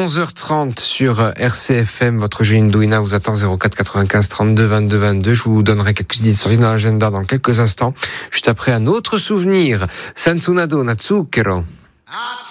11h30 sur RCFM. Votre jeu Indouina vous attend 04 95 32 22 22. Je vous donnerai quelques idées de sortie dans l'agenda dans quelques instants. Juste après un autre souvenir. Sansunado Natsukero.